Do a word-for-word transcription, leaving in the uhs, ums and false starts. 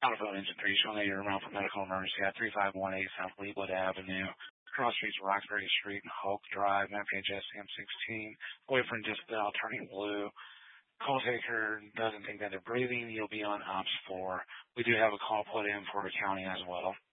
Auto phone engine three, showing that you're around for medical emergency at three five one eight South Leewood Avenue. Cross Streets, Roxbury Street, and Hulk Drive, M P H S M sixteen. Boyfriend just bell, turning blue. Call taker doesn't think that they're breathing. You'll be on ops four. We do have a call put in for the county as well.